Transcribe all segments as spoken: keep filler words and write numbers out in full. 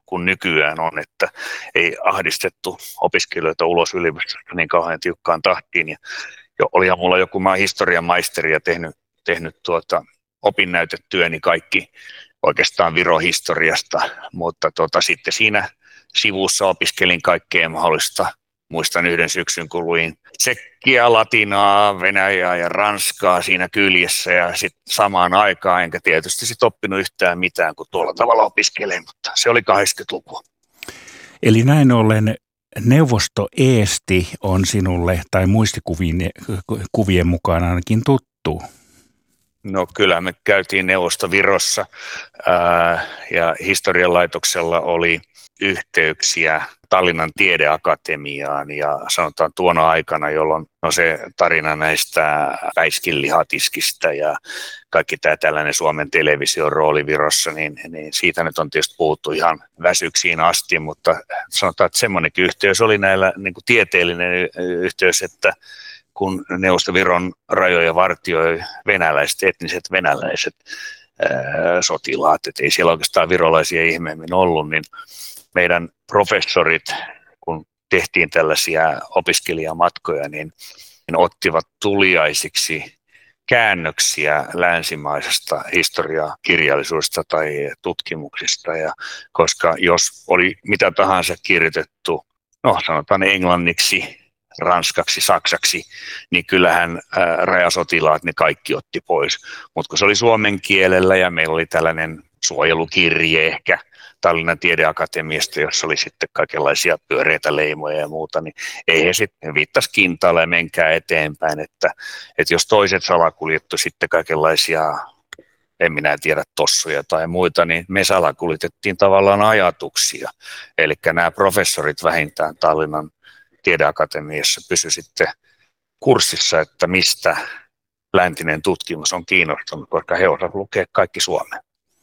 kuin nykyään on, että ei ahdistettu opiskelijoita ulos yliopistosta niin kauhean tiukkaan tahtiin. Ja jo, olihan mulla joku, mä oon historian maisteri ja tehnyt, tehnyt tuota, opinnäytetyöni kaikki oikeastaan Viro-historiasta, mutta tuota, sitten siinä sivussa opiskelin kaikkea mahdollista. Muistan yhden syksyn, kun luin Tsekkiä, Latinaa, Venäjää ja Ranskaa siinä kyljessä ja sitten samaan aikaan, enkä tietysti sit oppinut yhtään mitään, kun tuolla tavalla opiskelin, mutta se oli kahdeksankymmentälukua. Eli näin ollen Neuvosto-Eesti on sinulle, tai muistikuvien mukaan ainakin tuttu. No kyllä, me käytiin Neuvosto-Virossa ää, ja historian laitoksella oli yhteyksiä Tallinnan tiedeakatemiaan ja sanotaan tuona aikana, jolloin no se tarina näistä Päiskin lihatiskistä ja kaikki tämä tällainen Suomen television rooli Virossa, niin, niin siitä nyt on tietysti puhuttu ihan väsyksiin asti, mutta sanotaan, että semmoinenkin yhteys oli näillä niin kuin tieteellinen yhteys, että kun Neuvosto-Viron rajoja vartioi venäläiset, etniset venäläiset ää, sotilaat, että ei siellä oikeastaan virolaisia ihmeemmin ollut, niin meidän professorit, kun tehtiin tällaisia opiskelijamatkoja, niin, niin ottivat tuliaisiksi käännöksiä länsimaisesta historiakirjallisuudesta tai tutkimuksista, ja koska jos oli mitä tahansa kirjoitettu, no sanotaan englanniksi, ranskaksi, saksaksi, niin kyllähän ää, rajasotilaat ne kaikki otti pois. Mutta kun se oli suomen kielellä ja meillä oli tällainen suojelukirje ehkä Tallinnan tiedeakatemiasta, jossa oli sitten kaikenlaisia pyöreitä leimoja ja muuta, niin ei he sitten viittasi kintaalla ja menkää eteenpäin, että, että jos toiset salakuljettu sitten kaikenlaisia, en minä tiedä, tossuja tai muita, niin me salakuljetettiin tavallaan ajatuksia. Eli nämä professorit vähintään Tallinnan tiedeakatemiassa pysy sitten kurssissa, että mistä läntinen tutkimus on kiinnostunut, koska he osaavat lukea kaikki Suomeen.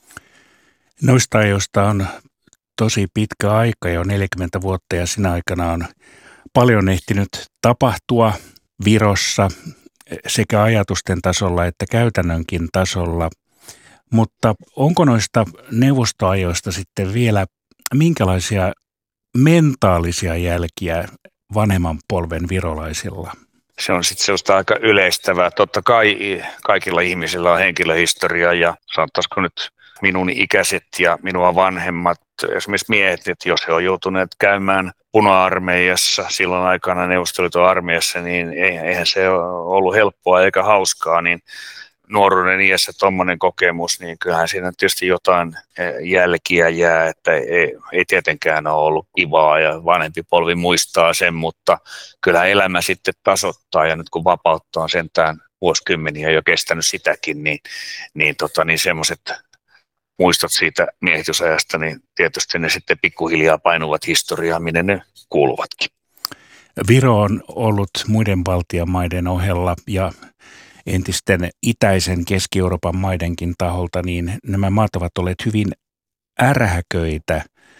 Noista ajoista on tosi pitkä aika, jo neljäkymmentä vuotta, ja sinä aikana on paljon ehtinyt tapahtua Virossa sekä ajatusten tasolla että käytännönkin tasolla. Mutta onko noista neuvostoajoista sitten vielä minkälaisia mentaalisia jälkiä vanhemman polven virolaisilla? Se on sitten sellaista aika yleistävää. Totta kai kaikilla ihmisillä on henkilöhistoria ja sanottaisiko nyt minun ikäiset ja minua vanhemmat, esimerkiksi miehet, että jos he on joutuneet käymään puna-armeijassa silloin aikana Neuvostoliiton armeijassa, niin eihän se ole ollut helppoa eikä hauskaa, niin nuoruuden iässä tuommoinen kokemus, niin kyllähän siinä tietysti jotain jälkiä jää, että ei, ei tietenkään ole ollut kivaa ja vanhempi polvi muistaa sen, mutta kyllä elämä sitten tasoittaa ja nyt kun vapautta on sentään vuosikymmeniä jo kestänyt sitäkin, niin, niin, tota, niin semmoiset muistot siitä miehitysajasta, niin tietysti ne sitten pikkuhiljaa painuvat historiaan, minne ne kuuluvatkin. Viro on ollut muiden Baltian maiden ohella ja entisten itäisen Keski-Euroopan maidenkin taholta, niin nämä maat ovat olleet hyvin ärhäköitä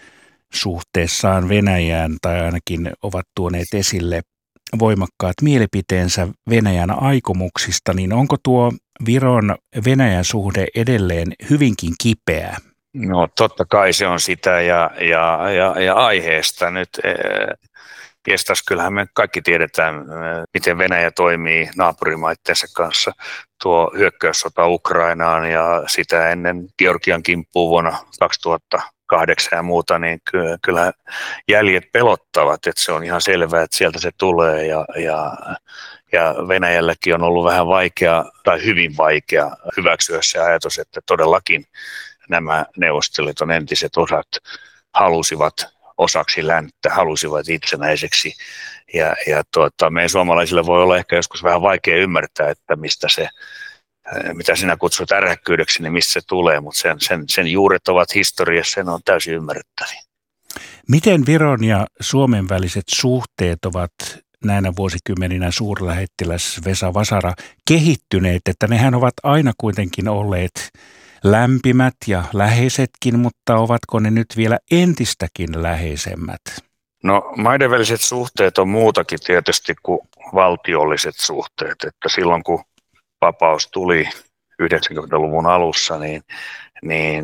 suhteessaan Venäjään, tai ainakin ovat tuoneet esille voimakkaat mielipiteensä Venäjän aikomuksista, niin onko tuo Viron Venäjän suhde edelleen hyvinkin kipeä? No totta kai se on sitä ja, ja, ja, ja aiheesta nyt. Kestäisi, kyllähän me kaikki tiedetään, miten Venäjä toimii naapurimaittensa kanssa. Tuo hyökkäyssota Ukrainaan ja sitä ennen Georgian kimppuun vuonna kaksituhattakahdeksan ja muuta, niin kyllä jäljet pelottavat, että se on ihan selvää, että sieltä se tulee ja, ja, ja Venäjälläkin on ollut vähän vaikea tai hyvin vaikea hyväksyä se ajatus, että todellakin nämä Neuvostoliiton entiset osat halusivat osaksi länttä, halusivat itsenäiseksi. Ja, ja tuota, meidän suomalaisille voi olla ehkä joskus vähän vaikea ymmärtää, että mistä se, mitä sinä kutsut ärhäkkyydeksi, niin missä se tulee, mutta sen, sen, sen juuret ovat historiassa, sen on täysin ymmärrettäviä. Miten Viron ja Suomen väliset suhteet ovat näinä vuosikymmeninä suurlähettiläs Vesa Vasara kehittyneet, että nehän ovat aina kuitenkin olleet lämpimät ja läheisetkin, mutta ovatko ne nyt vielä entistäkin läheisemmät? No maiden väliset suhteet on muutakin tietysti kuin valtiolliset suhteet, että silloin kun vapaus tuli yhdeksänkymmentäluvun alussa, niin, niin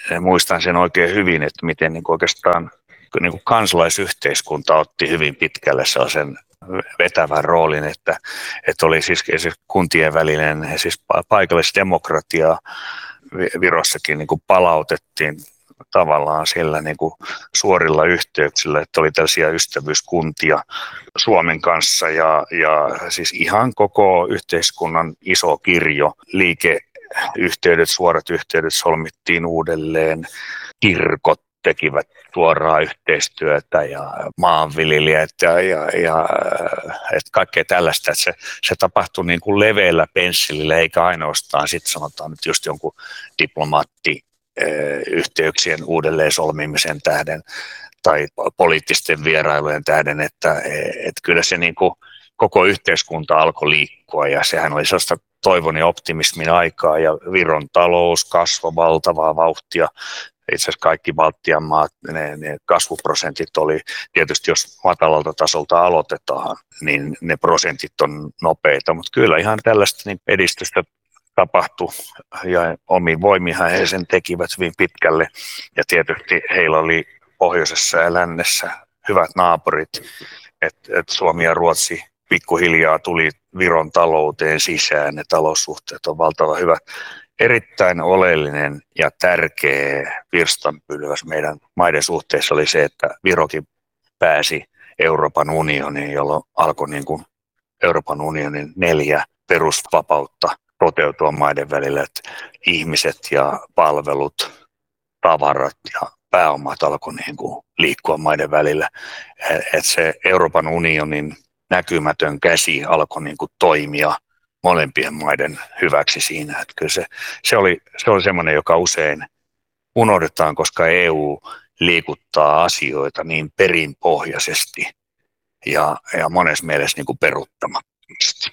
muistan sen oikein hyvin, että miten niin kuin oikeastaan niin kuin kansalaisyhteiskunta otti hyvin pitkälle sellaisen vetävän roolin, että, että oli siis, siis kuntien välinen, siis paikallisdemokratia Virossakin niin kuin palautettiin tavallaan sillä niin kuin suorilla yhteyksillä, että oli tällaisia ystävyyskuntia Suomen kanssa ja, ja siis ihan koko yhteiskunnan iso kirjo, liikeyhteydet, suorat yhteydet solmittiin uudelleen, kirkot tekivät suoraa yhteistyötä ja maanviljelijät ja, ja, ja että kaikkea tällaista, että se, se tapahtui niin kuin leveällä pensselillä eikä ainoastaan sitten sanotaan nyt just jonkun diplomaatti yhteyksien uudelleen solmimisen tähden tai poliittisten vierailujen tähden, että, että kyllä se niin kuin koko yhteiskunta alkoi liikkua ja sehän oli sellaista toivon ja optimismin aikaa ja Viron talous kasvoi valtavaa vauhtia. Itse asiassa kaikki Baltian maat, ne, ne kasvuprosentit oli, tietysti jos matalalta tasolta aloitetaan, niin ne prosentit on nopeita, mutta kyllä ihan tällaista niin edistystä tapahtui ja omiin voimiinhan he sen tekivät hyvin pitkälle ja tietysti heillä oli pohjoisessa ja lännessä hyvät naapurit, että et Suomi ja Ruotsi pikkuhiljaa tuli Viron talouteen sisään, ne taloussuhteet on valtavan hyvät. Erittäin oleellinen ja tärkeä virstanpylväs meidän maiden suhteessa oli se, että Virokin pääsi Euroopan unioniin, jolloin alkoi niin kuin Euroopan unionin neljä perusvapautta toteutua maiden välillä, että ihmiset ja palvelut, tavarat ja pääomat alkoi niin kuin liikkua maiden välillä. Että se Euroopan unionin näkymätön käsi alkoi niin kuin toimia molempien maiden hyväksi siinä. Että kyllä se, se oli, se oli semmoinen, joka usein unohdetaan, koska E U liikuttaa asioita niin perinpohjaisesti ja, ja monessa mielessä niin kuin peruuttamattomasti.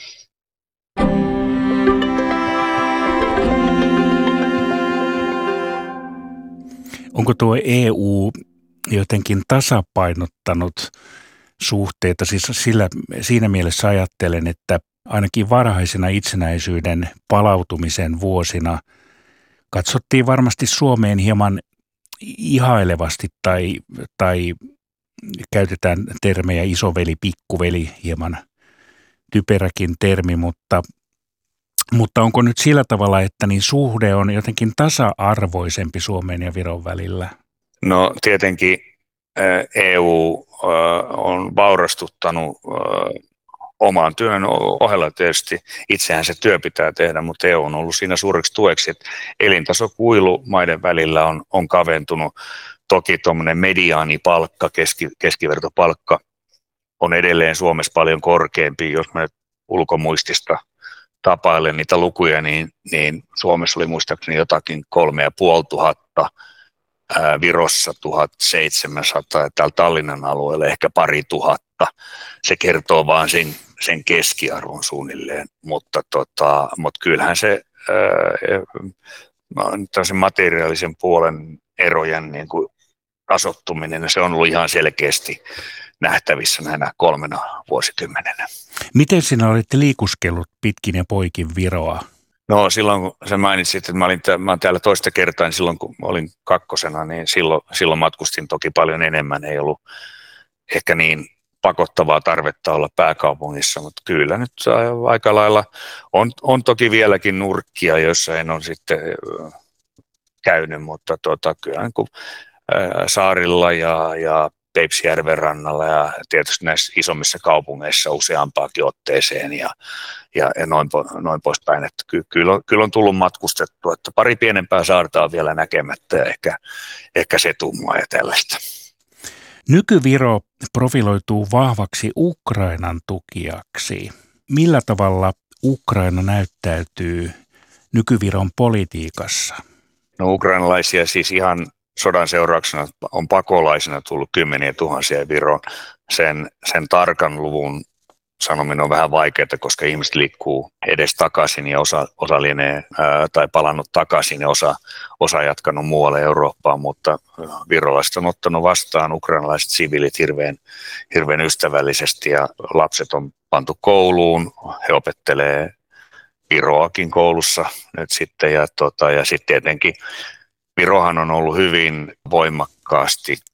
Onko tuo E U jotenkin tasapainottanut suhteita? Siis sillä, siinä mielessä ajattelen, että ainakin varhaisena itsenäisyyden palautumisen vuosina katsottiin varmasti Suomeen hieman ihailevasti tai, tai käytetään termejä isoveli, pikkuveli, hieman typeräkin termi, mutta, mutta onko nyt sillä tavalla, että niin suhde on jotenkin tasa-arvoisempi Suomen ja Viron välillä? No tietenkin E U on vaurastuttanut oman työn ohella tietysti. Itsehän se työ pitää tehdä, mutta E U on ollut siinä suureksi tueksi, että elintasokuilu maiden välillä on, on kaventunut. Toki tuommoinen mediaanipalkka, keski, keskivertopalkka on edelleen Suomessa paljon korkeampi. Jos mä nyt ulkomuistista tapailen niitä lukuja, niin, niin Suomessa oli muistaakseni jotakin kolme ja puoli tuhatta, ää, Virossa tuhatseitsemänsataa ja täällä Tallinnan alueella ehkä pari tuhatta. Se kertoo vaan sen, sen keskiarvon suunnilleen, mutta, tota, mutta kyllähän se ää, sen materiaalisen puolen erojen niin kuin tasottuminen, se on ollut ihan selkeästi nähtävissä näinä kolmena vuosikymmenenä. Miten sinä olitte liikuskellut pitkin ja poikin Viroa? No silloin, kun sä mainitsit, että mä olin, mä olen täällä toista kertaa, niin silloin kun olin kakkosena, niin silloin, silloin matkustin toki paljon enemmän. Ei ollut ehkä niin pakottavaa tarvetta olla pääkaupungissa, mutta kyllä nyt aika lailla on, on toki vieläkin nurkkia, joissa en ole sitten käynyt, mutta tuota, kyllä niin kuin saarilla ja, ja Peipsijärven rannalla ja tietysti näissä isommissa kaupungeissa useampaakin otteeseen ja, ja, ja noin, noin poispäin. Että ky, kyllä, on, kyllä on tullut matkustettua, että pari pienempää saarta on vielä näkemättä ja ehkä, ehkä Setumaa ja tällaista. Nyky-Viro profiloituu vahvaksi Ukrainan tukijaksi. Millä tavalla Ukraina näyttäytyy Nyky-Viron politiikassa? No ukrainalaisia siis ihan sodan seurauksena on pakolaisina tullut kymmeniä tuhansia Viroon. Sen, sen tarkan luvun sanominen on vähän vaikeaa, koska ihmiset liikkuu edes takaisin ja osa, osa lienee ää, tai palannut takaisin ja osa, osa jatkanut muualle Eurooppaan, mutta virolaiset on ottanut vastaan ukrainalaiset siviilit hirveän, hirveän ystävällisesti ja lapset on pantu kouluun, he opettelee Viroakin koulussa nyt sitten ja, tota, ja sitten tietenkin Virohan on ollut hyvin voimakkaasti